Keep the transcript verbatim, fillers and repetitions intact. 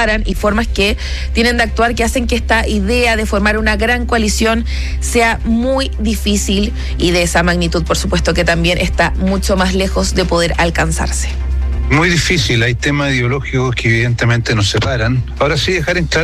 separan y formas que tienen de actuar que hacen que esta idea de formar una gran coalición sea muy difícil y de esa magnitud, por supuesto, que también está mucho más lejos de poder alcanzarse. Muy difícil, hay temas ideológicos que evidentemente nos separan. Ahora sí, dejar en claro